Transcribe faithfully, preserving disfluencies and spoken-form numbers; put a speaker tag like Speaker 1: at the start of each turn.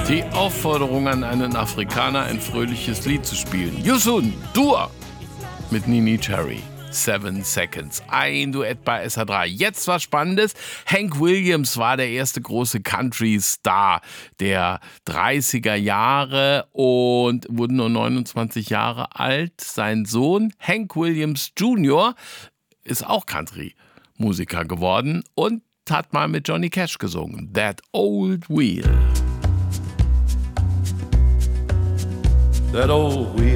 Speaker 1: Die Aufforderung an einen Afrikaner, ein fröhliches Lied zu spielen. Yusun, Dua mit Nini Cherry. Seven Seconds. Ein Duett bei S H drei. Jetzt was Spannendes. Hank Williams war der erste große Country-Star der dreißiger Jahre und wurde nur neunundzwanzig Jahre alt. Sein Sohn Hank Williams Junior ist auch Country-Musiker geworden und hat mal mit Johnny Cash gesungen. That Old Wheel.
Speaker 2: That old wheel